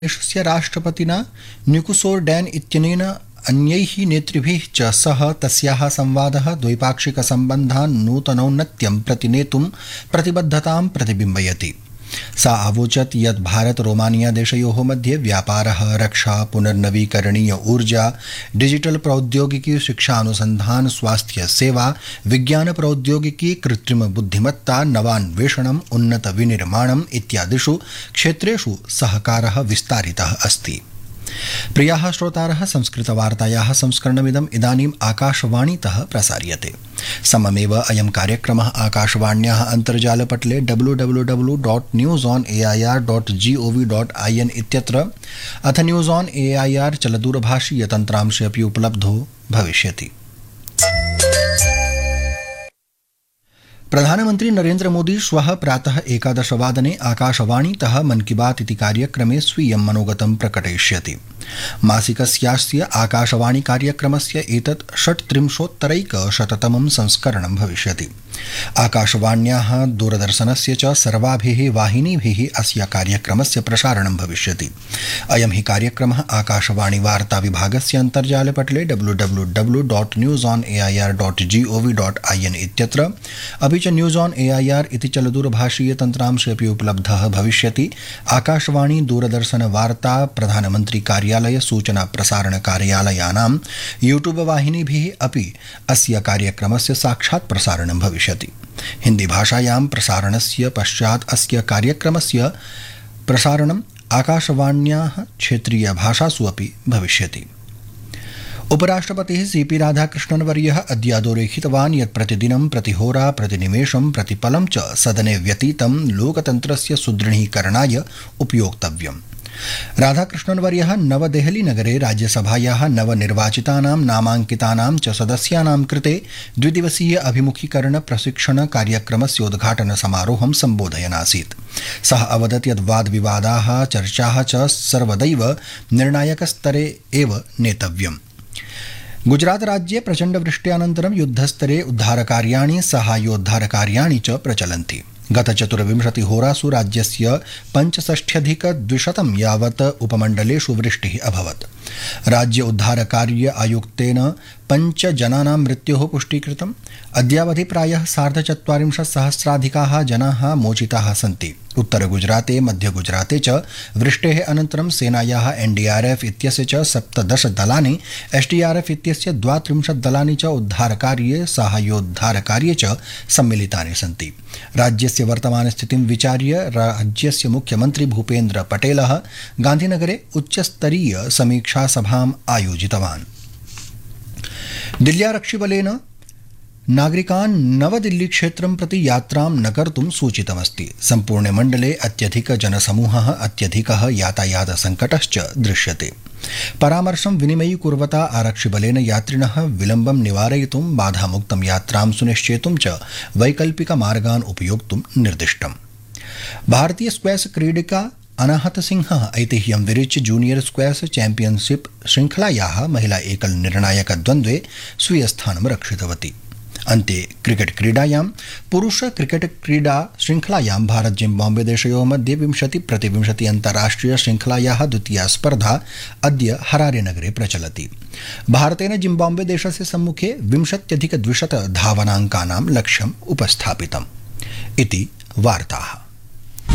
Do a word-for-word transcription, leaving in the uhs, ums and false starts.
देशस्य राष्ट्रपतिना निकोसोर्डैन् इत्यनेन अन्यैः नेतृभिः च सह तस्याः संवादः द्वैपाक्षिकसम्बन्धान् नूतनौन्नत्यं प्रति नेतुं प्रतिबद्धतां प्रतिबिम्बयति। सा अवोचत् यत् भारत रोमानिया देशयोः मध्ये व्यापारः, रक्षा, पुनर्नवीकरणीय ऊर्जा, डिजिटल प्रौद्योगिकी, शिक्षा अनुसंधान, स्वास्थ्य सेवा, विज्ञान प्रौद्योगिकी, कृत्रिम बुद्धिमत्ता, नवान्वेषणम्, उन्नत विनिर्माणम् इत्यादिषु क्षेत्रेषु सहकारः विस्तारितः अस्ति। प्रियाः श्रोतारः, संस्कृतवार्तायाः संस्करणमिदम् इदानीम् आकाशवाणीतः प्रसार्यते। सममेव अयं कार्यक्रमः आकाशवाण्याः अन्तर्जालपटले W W W dot news on A I are dot ji O V dot ऐ एन् इत्यत्र अथ न्यूस् आन् ए ऐ आर् चलदूरभाषीयतन्त्रांशे अपि उपलब्धो भविष्यति। प्रधानमन्त्री नरेन्द्र मोदी श्वः प्रातः एकादशवादने आकाशवाणीतः मन की बात इति कार्यक्रमे स्वीयं मनोगतं प्रकटयिष्यति। मासिकस्यास्य आकाशवाणी कार्यक्रमस्य एतत् षट्त्रिंशोत्तरैकशततमं संस्करणं भविष्यति। आकाशवाण्याः दूरदर्शनस्य च सर्वाभिः वाहिनीभिः अस्य कार्यक्रमस्य प्रसारणं भविष्यति। अयं हि कार्यक्रमः आकाशवाणी वार्ता विभागस्य अन्तर्जालपटले W W W dot news on A I are dot ji O V dot ऐ एन् इत्यत्र अपि च न्यूस् आन् ए ऐ आर् इति चलदूरभाषीयतन्त्रांशे अपि उपलब्धः भविष्यति। आकाशवाणी दूरदर्शन वार्ता प्रधानमन्त्री कार्यालय सूचना प्रसारण कार्यालयानां यूट्यूब वाहिनीभिः अपि अस्य कार्यक्रमस्य साक्षात् प्रसारणं भविष्यति। हिंदी भाषायां प्रसारणस्य पश्चात् अस्य कार्यक्रमस्य प्रसारणम् आकाशवाण्याः क्षेत्रीय भाषासु अपि भविष्यति। उपराष्ट्रपतिः सी पी राधाकृष्णन् वर्यः अद्य अधोरेखितवान् यत् प्रतिदिनं प्रतिहोरा प्रतिनिमेषं प्रतिपलं च सदने व्यतीतं लोकतन्त्रस्य सुदृढीकरणाय उपयोक्तव्यम्। राधाकृष्णन् वर्यः नवदेहलीनगरे राज्यसभायाः नवनिर्वाचितानां नामाङ्कितानां च सदस्यानां कृते द्विदिवसीय अभिमुखीकरण प्रशिक्षण कार्यक्रमस्य उद्घाटन समारोहं सम्बोधयन् आसीत्। सः अवदत् यत् वादविवादाः चर्चाः च सर्वदैव निर्णायकस्तरे एव नेतव्यम्। गुजरात राज्ये प्रचण्डवृष्ट्यानन्तरं युद्धस्तरे उद्धारकार्याणि साहाय्योद्धारकार्याणि च प्रचलन्ति। गत चतुर्विंशतिहोरासु राज्यस्य पञ्चषष्ट्यधिकद्विशतं यावत् उपमण्डलेषु वृष्टिः अभवत्। राज्य उद्धारकार्य आयुक्तेन पञ्च जनानां मृत्योः पुष्टीकृतम्। अद्यावधि प्रायः सार्धचत्वारिंशत् सहस्राधिकाः जनाः मोचिताः सन्ति। उत्तरगुजराते, मध्यगुजराते च वृष्टेः अनन्तरं सेनायाः एन् डी आर् एफ् इत्यस्य च सप्तदश दलानि, एस् डी आर् एफ् इत्यस्य द्वात्रिंशत् दलानि च उद्धारकार्ये साहाय्योद्धारकार्ये च सम्मिलितानि सन्ति। राज्यस्य वर्तमानस्थितिं विचार्य राज्यस्य मुख्यमन्त्री भूपेन्द्र पटेलः गान्धीनगरे उच्चस्तरीय समीक्षासभाम् आयोजितवान्। दिल्ल्यारक्षिबलेन नागरिकान् नवदिल्लीक्षेत्रं प्रति यात्रां न कर्तुं सूचितमस्ति। सम्पूर्णे मण्डले अत्यधिक जनसमूहः, अत्यधिकः यातायातसङ्कटश्च दृश्यते। परामर्शं विनिमयीकुर्वता आरक्षिबलेन यात्रिणः विलम्बं निवारयितुं, बाधामुक्तं यात्रां सुनिश्चेतुं च वैकल्पिकमार्गान् उपयोक्तुं निर्दिष्टम्। भारतीय स्क्वैश क्रीडिका अनाहत सिंहः ऐतिह्यं विरिच्य जूनियर स्क्वैश चैम्पियनशिप श्रृङ्खलायाः महिला एकल निर्णायकद्वन्द्वे स्वीयस्थानं रक्षितवती। अन्ते क्रिकेट क्रीडायां पुरुष क्रिकेट क्रीडा श्रृङ्खलायां भारत जिम्बाब्वे देशयोः मध्ये विंशति प्रतिविंशति अन्ताराष्ट्रिय श्रृङ्खलायाः द्वितीया स्पर्धा अद्य हरारे नगरे प्रचलति। भारतेन जिम्बाब्वे देशस्य सम्मुखे विंशत्यधिकद्विशत धावनाङ्कानां लक्ष्यम् उपस्थापितम्। इति वार्ताः।